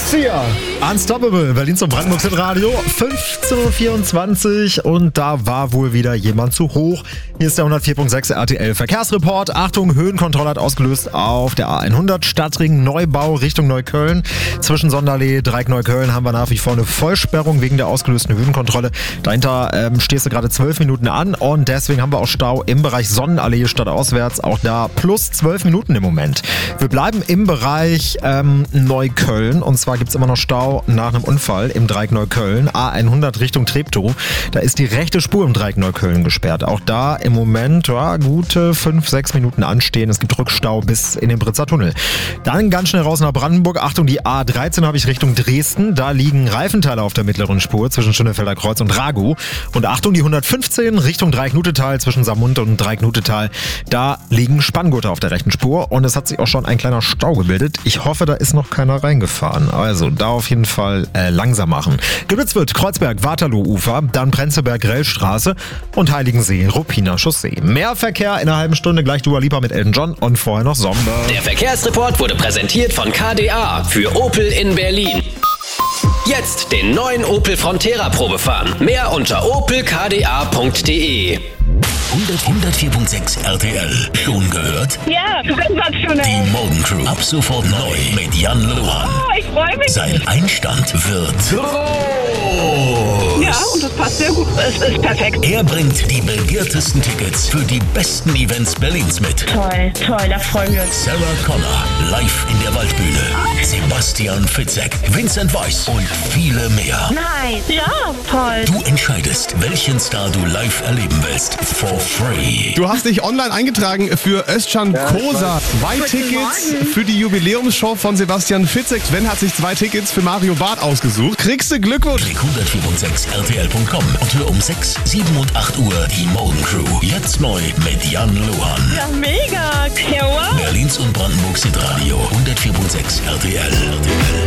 Sia, Unstoppable, Berlins und Brandenburgs Hitradio, 15.24 Uhr und da war wohl wieder jemand zu hoch. Hier ist der 104.6 RTL Verkehrsreport. Achtung, Höhenkontrolle hat ausgelöst auf der A100 Stadtring Neubau Richtung Neukölln. Zwischen Sonderlee, Dreieck Neukölln haben wir nach wie vor eine Vollsperrung wegen der ausgelösten Höhenkontrolle. Dahinter stehst du gerade 12 Minuten an und deswegen haben wir auch Stau im Bereich Sonnenallee stadtauswärts. Auch da plus 12 Minuten im Moment. Wir bleiben im Bereich Neukölln und zwar gibt es immer noch Stau nach einem Unfall im Dreieck Neukölln. A100 Richtung Treptow. Da ist die rechte Spur im Dreieck Neukölln gesperrt. Auch da im Moment gute 5-6 Minuten anstehen. Es gibt Rückstau bis in den Britzer Tunnel. Dann ganz schnell raus nach Brandenburg. Achtung, die A13 habe ich Richtung Dresden. Da liegen Reifenteile auf der mittleren Spur zwischen Schönefelder Kreuz und Raguh. Und Achtung, die 115 Richtung Dreiecknutetal zwischen Samund und Dreiecknutetal. Da liegen Spanngurte auf der rechten Spur. Und es hat sich auch schon ein kleiner Stau gebildet. Ich hoffe, da ist noch keiner reingefahren. Also da auf jeden Fall langsam machen. Geblitzt wird Kreuzberg, Waterloo-Ufer, dann Prenzlberg, Grellstraße und Heiligensee, Ruppiner Chaussee. Mehr Verkehr in einer halben Stunde, gleich Dua Lipa mit Elton John und vorher noch Sommer. Der Verkehrsreport wurde präsentiert von KDA für Opel in Berlin. Jetzt den neuen Opel Frontera Probefahren. Mehr unter opelkda.de. 104.6 RTL. Schon gehört? Ja, sensationell. Die Morgen Crew. Ab sofort neu mit Jan Lohan. Oh, ich freue mich. Sein Einstand wird groß. Ja, und das passt sehr gut. Es ist perfekt. Er bringt die begehrtesten Tickets für die besten Events Berlins mit. Toll, da freuen wir uns. Sarah Connor, live in der Waldbühne. Sebastian Fitzek, Vincent Weiss und viele mehr. Nein. Ja, toll. Du entscheidest, welchen Star du live erleben willst. For free. Du hast dich online eingetragen für Özcan Kosa. 2 Tickets für die Jubiläumsshow von Sebastian Fitzek. Sven hat sich 2 Tickets für Mario Barth ausgesucht. Kriegst du Glückwunsch. Klick 104.6 RTL.com und hör um 6, 7 und 8 Uhr die Morgen Crew. Jetzt neu mit Jan Lohan. Ja, mega. Ja, wow. Berlins und Brandenburgs Hitradio. 104.6 RTL.